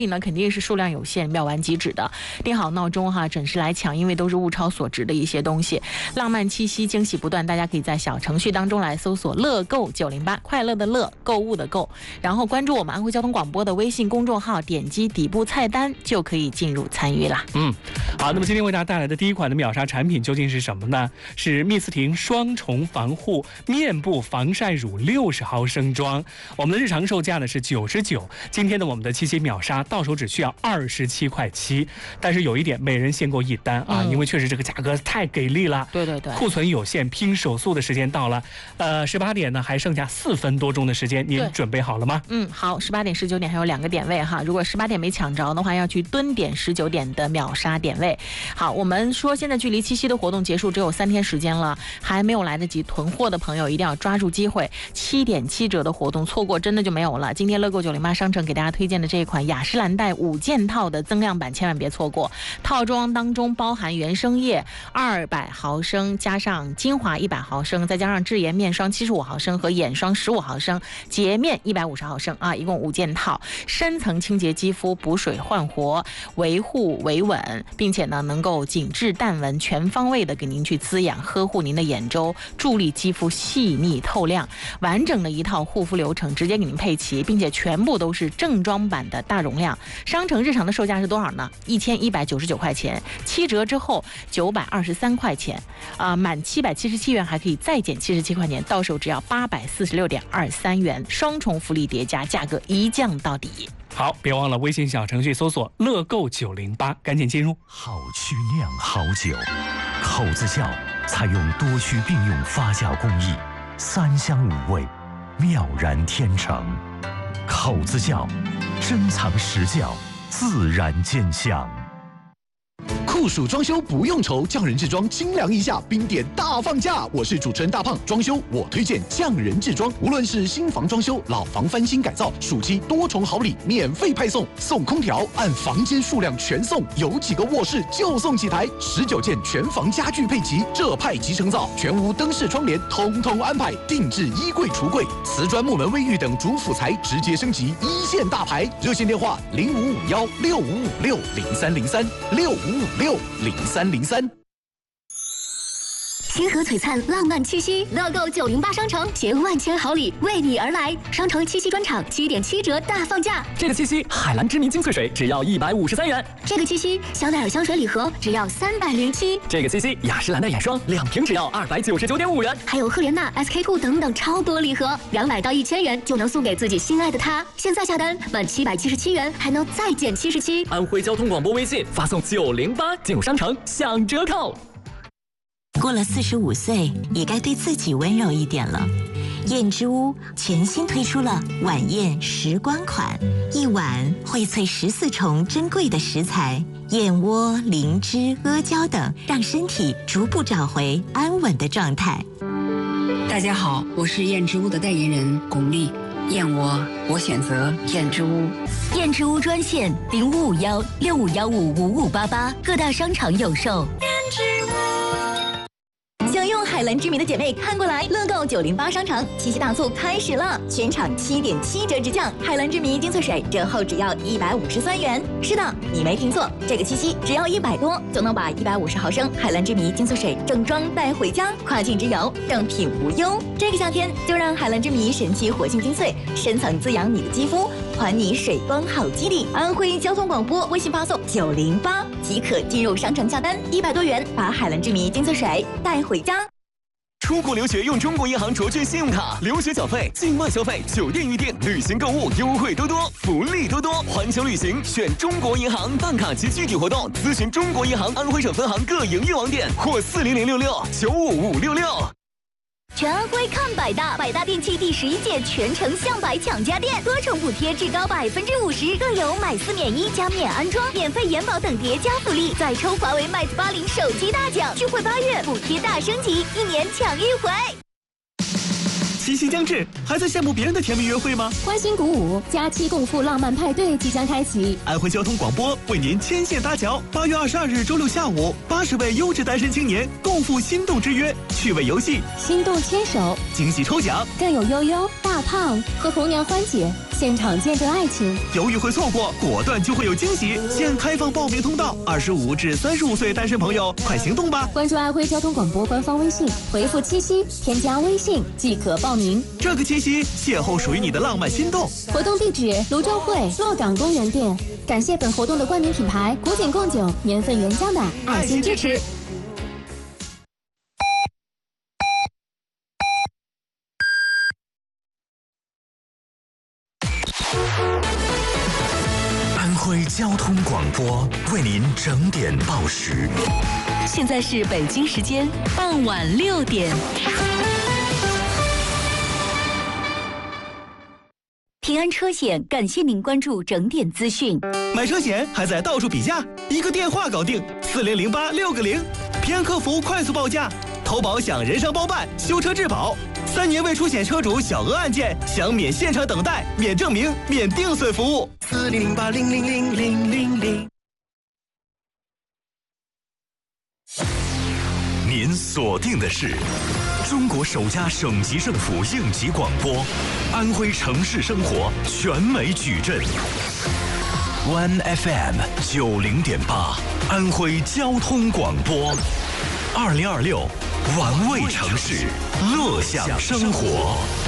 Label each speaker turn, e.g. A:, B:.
A: 呢肯定是数量有限，秒完即止的。定好闹钟哈，准时来抢，因为都是物超所值的一些东西。浪漫七夕，惊喜不断，大家可以在小程序当中来搜索乐购908，快乐的乐，购物的购，然后关注我们安徽交通广播的微信公众号，点击底部菜单就可以进入参与啦。
B: 好，那么今天为大家带来的第一款的秒杀产品究竟是什么呢？是蜜斯婷双重防护面部防晒乳60毫升装，我们的日常售价呢是99，今天的我们的七夕秒杀到手只需要27块7，但是有一点，每人限购1单啊，因为确实这个价格太给力了。
A: 对，
B: 库存有限，拼手速的时间到了。18点呢还剩下4分多钟的时间，您准备好了吗？
A: 好，18点、19点还有2个点位哈。如果18点没抢着的话，要去蹲点19点的秒杀点位。好，我们说现在距离七夕的活动结束只有3天时间了，还没有来得及囤货的朋友一定要抓住机会，7.7折的活动错过真的就没有了。今天乐购908商城给大家推荐的这一款雅诗兰黛5件套的增量版，千万别错过。套装当中包含原生液200毫升，加上精华100毫升，再加上智颜面霜75毫升和眼霜15毫升，洁面150毫升啊，一共5件套，深层清洁肌肤，补水焕活，维护维稳，并且呢能够紧致淡纹，全方位的给您去滋养呵护您的眼周，助力肌肤细腻透亮。完整的一套护肤流程直接给您配齐，并且全部都是正装版的大容量。商城日常的售价是多少呢？1199块钱，7折之后923块钱，满777元还可以再减77块钱，到手只要846.23元，双重福利叠加，价格一降到底。
B: 好，别忘了微信小程序搜索乐购908，赶紧进入。
C: 好曲酿好酒，口子窖采用多须并用发酵工艺，3香5味，妙然天成。口子窖，珍藏实窖，自然见香。
D: 酷暑装修不用愁，匠人制装清凉一下，冰点大放价。我是主持人大胖，装修我推荐匠人制装。无论是新房装修、老房翻新改造，暑期多重好礼免费派送，送空调，按房间数量全送，有几个卧室就送几台，19件全房家具配齐，这派即成造，全屋灯饰窗帘统统安排，定制衣柜橱柜，瓷砖木门卫浴等主辅材直接升级一线大牌。热线电话05516556030365560303。
E: 星河璀璨，浪漫七夕，乐购908商城携万千好礼为你而来。商城七夕专场7.7折大放价，
F: 这个七夕海蓝之谜精粹水只要153元，
E: 这个七夕香奈儿香水礼盒只要307，
F: 这个七夕雅诗兰黛眼霜2瓶只要299.5元，
E: 还有赫莲娜、SK2 等等超多礼盒，200到1000元就能送给自己心爱的他。现在下单满777元还能再减77。
F: 安徽交通广播微信发送908进入商城享折扣。
G: 过了45岁，也该对自己温柔一点了。燕之屋全新推出了晚宴时光款，一碗荟萃14重珍贵的食材，燕窝、灵芝、阿胶等，让身体逐步找回安稳的状态。
H: 大家好，我是燕之屋的代言人巩俐。燕窝，我选择燕之屋。
E: 燕之屋专线0551651588，各大商场有售。燕之屋。想用海蓝之谜的姐妹看过来，乐购908商城七夕大促开始了，全场7.7折直降，海蓝之谜精粹水折后只要153元。是的，你没听错，这个七夕只要100多就能把150毫升海蓝之谜精粹水正装带回家，跨境之游正品无忧。这个夏天就让海蓝之谜神奇活性精粹深层滋养你的肌肤，还你水光好肌力。安徽交通广播微信发送908即可进入商城下单，100多元把海蓝之谜精粹水带回家。
I: 出国留学用中国银行卓券信用卡，留学缴费、境外消费、酒店预订、旅行购物优惠多多，福利多多。环球旅行选中国银行，办卡及具体活动咨询中国银行安徽省分行各营业网点或40066-95566。
E: 全安徽看百大，百大电器第11届全城向百抢家电，多重补贴至高50%，更有买4免1加免安装、免费延保等叠加福利，再抽华为 Mate 80手机大奖，聚会8月，补贴大升级，1年抢1回。
I: 七夕将至，还在羡慕别人的甜蜜约会吗？
J: 欢欣鼓舞，假期共赴浪漫派对即将开启。
I: 安徽交通广播为您牵线搭桥，8月22日周六下午，80位优质单身青年共赴心动之约，趣味游戏、
J: 心动牵手、
I: 惊喜抽奖，
J: 更有悠悠、大胖和红娘欢姐现场见证爱情。
K: 犹豫会错过，果断就会有惊喜。现开放报名通道，25至35岁单身朋友快行动吧！
J: 关注安徽交通广播官方微信，回复七夕，添加微信即可报名。
K: 这个七夕，邂逅属于你的浪漫心动。
J: 活动地址：泸州会洛岗公园店。感谢本活动的冠名品牌古井贡酒年份原浆的爱心支持。
C: 安徽交通广播为您整点报时。
E: 现在是北京时间傍晚6点。平安车险感谢您关注整点资讯。
K: 买车险还在到处比价，一个电话搞定，4008-6个0，平安客服快速报价，投保享人伤包办，修车质保，3年未出险车主小额案件享免现场等待、免证明、免定损服务。4008-0000000。
C: 您锁定的是中国首家省级政府应急广播，安徽城市生活全美矩阵。One FM 90.8，安徽交通广播，2026，玩味城市，乐享生活。